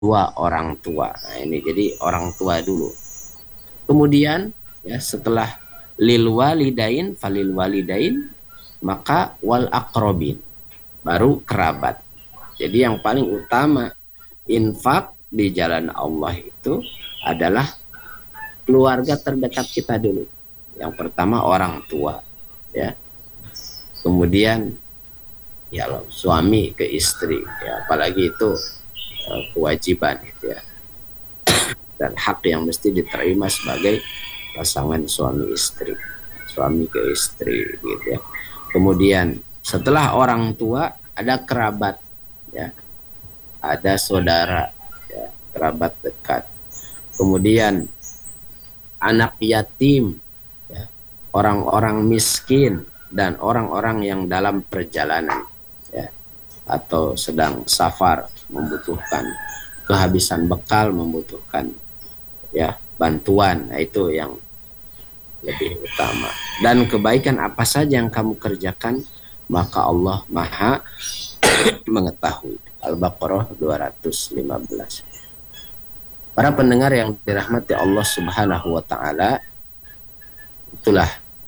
kedua orang tua. Nah, ini jadi orang tua dulu. Kemudian ya setelah lil walidain falil walidain maka wal akrobin baru kerabat. Jadi yang paling utama infak di jalan Allah itu adalah keluarga terdekat kita dulu. Yang pertama orang tua, ya. Kemudian ya suami ke istri, ya apalagi itu kewajiban itu ya. Dan hak yang mesti diterima sebagai pasangan suami istri, suami ke istri gitu ya. Kemudian setelah orang tua ada kerabat, ya, ada saudara, ya, kerabat dekat. Kemudian anak yatim, ya, orang-orang miskin dan orang-orang yang dalam perjalanan, ya, atau sedang safar membutuhkan kehabisan bekal, membutuhkan ya bantuan. Nah, itu yang lebih utama. Dan kebaikan apa saja yang kamu kerjakan maka Allah Maha mengetahui. Al-Baqarah 215. Para pendengar yang dirahmati Allah Subhanahu wa taala, itulah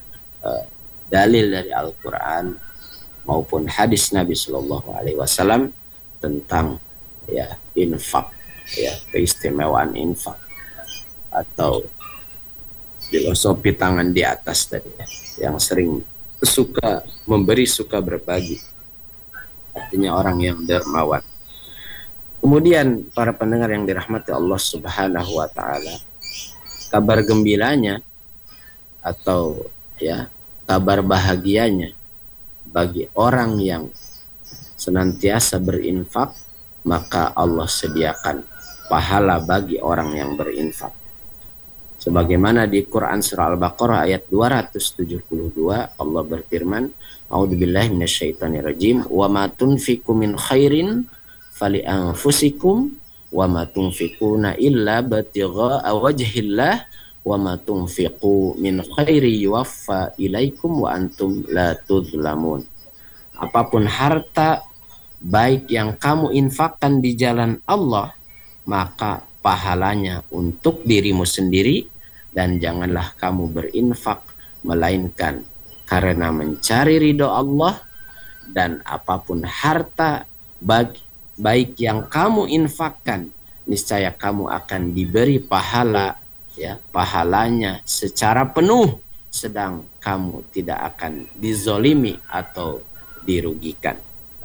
dalil dari Al-Qur'an maupun hadis Nabi Shallallahu alaihi wasallam tentang ya infak, ya keistimewaan infak atau filosofi tangan di atas tadi ya, yang sering suka memberi, suka berbagi, artinya orang yang dermawan. Kemudian para pendengar yang dirahmati Allah Subhanahu wa taala, kabar gembiranya atau ya kabar bahagianya bagi orang yang senantiasa berinfak, maka Allah sediakan pahala bagi orang yang berinfak. Sebagaimana di Quran surah Al-Baqarah ayat 272 Allah berfirman, A'udzubillahi minasyaitonirrajim, wa ma tunfiqu min khairin fali anfusikum wa ma tunfiquna illa batigha'a wajhillah wa ma tunfiqu min khairi yuwaffa ilaikum wa antum la tuzlamun. Apapun harta baik yang kamu infakkan di jalan Allah, maka pahalanya untuk dirimu sendiri, dan janganlah kamu berinfak melainkan karena mencari ridho Allah. Dan apapun harta baik yang kamu infakkan, niscaya kamu akan diberi pahala, ya, pahalanya secara penuh, sedang kamu tidak akan dizolimi atau dirugikan.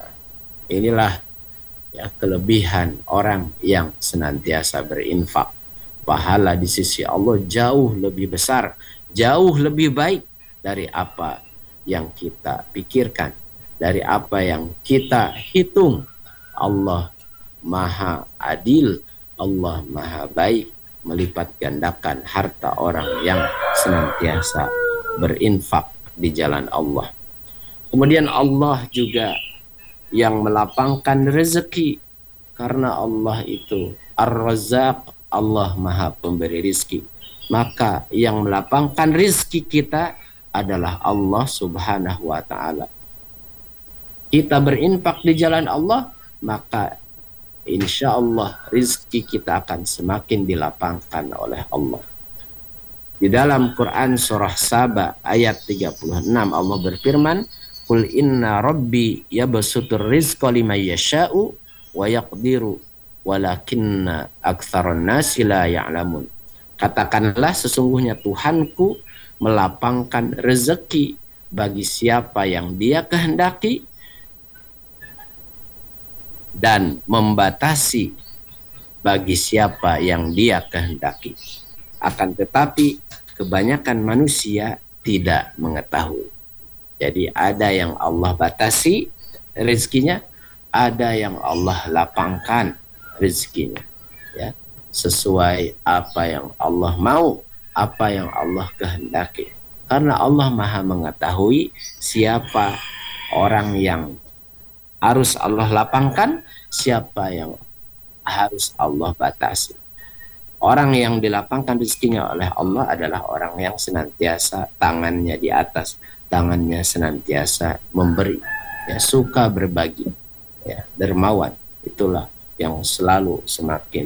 Inilah ya kelebihan orang yang senantiasa berinfak. Pahala di sisi Allah jauh lebih besar, jauh lebih baik dari apa yang kita pikirkan, dari apa yang kita hitung. Allah Maha Adil, Allah Maha Baik, melipat gandakan harta orang yang senantiasa berinfak di jalan Allah. Kemudian Allah juga yang melapangkan rezeki, karena Allah itu Ar-Razzaq, Allah Maha Pemberi rizki. Maka yang melapangkan rizki kita adalah Allah Subhanahu wa ta'ala. Kita berinfak di jalan Allah, maka insya Allah rizki kita akan semakin dilapangkan oleh Allah. Di dalam Quran surah Saba ayat 36 Allah berfirman, Qul inna rabbi yabsutur rizqa liman yasha'u wa yaqdiru walakinna aktsaran nasi la ya'lamun. Katakanlah sesungguhnya Tuhanku melapangkan rezeki bagi siapa yang Dia kehendaki dan membatasi bagi siapa yang Dia kehendaki. Akan tetapi kebanyakan manusia tidak mengetahui. Jadi ada yang Allah batasi rezekinya, ada yang Allah lapangkan rezekinya, ya, sesuai apa yang Allah mau, apa yang Allah kehendaki. Karena Allah Maha mengetahui siapa orang yang harus Allah lapangkan, siapa yang harus Allah batasi. Orang yang dilapangkan rezekinya oleh Allah adalah orang yang senantiasa tangannya di atas, tangannya senantiasa memberi, ya, suka berbagi, ya, dermawan. Itulah yang selalu semakin